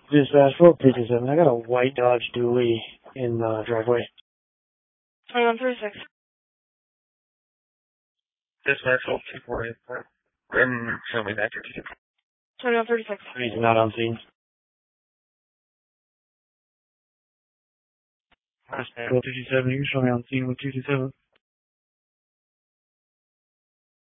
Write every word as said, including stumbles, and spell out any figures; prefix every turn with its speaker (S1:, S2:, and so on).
S1: Dispatch four two two seven. I got a white Dodge Dually in the driveway.
S2: twenty-one thirty-six.
S3: Dispatch four two four eight four. Um, show me that.
S2: twenty-one thirty-six.
S1: He's not on scene.
S3: Dispatch
S1: two two seven, you can show me on scene with two two seven.